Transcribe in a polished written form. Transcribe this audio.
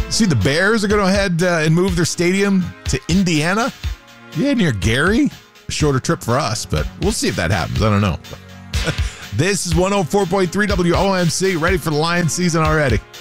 See, the Bears are going to head and move their stadium to Indiana. Yeah, near Gary. A shorter trip for us, but we'll see if that happens. I don't know. This is 104.3 WOMC, ready for the Lions season already.